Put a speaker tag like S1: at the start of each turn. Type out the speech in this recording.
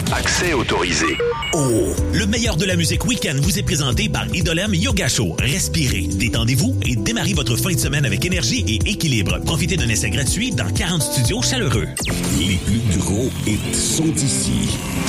S1: Accès autorisé.
S2: Oh! Le meilleur de la musique week-end vous est présenté par Idolem Yoga Show. Respirez, détendez-vous et démarrez votre fin de semaine avec énergie et équilibre. Profitez d'un essai gratuit dans 40 studios chaleureux.
S3: Les plus gros hits sont ici.